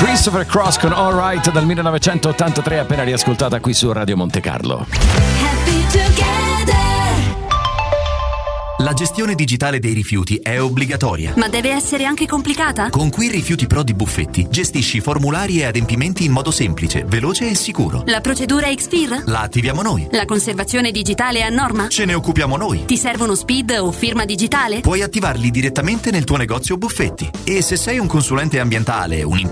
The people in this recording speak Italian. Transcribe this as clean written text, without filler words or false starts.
Christopher Cross con All Right dal 1983, appena riascoltata qui su Radio Monte Carlo. Happy together. La gestione digitale dei rifiuti è obbligatoria. Ma deve essere anche complicata? Con Qui Rifiuti Pro di Buffetti gestisci formulari e adempimenti in modo semplice, veloce e sicuro. La procedura Xfir? La attiviamo noi. La conservazione digitale è a norma? Ce ne occupiamo noi. Ti servono SPID o firma digitale? Puoi attivarli direttamente nel tuo negozio Buffetti. E se sei un consulente ambientale, un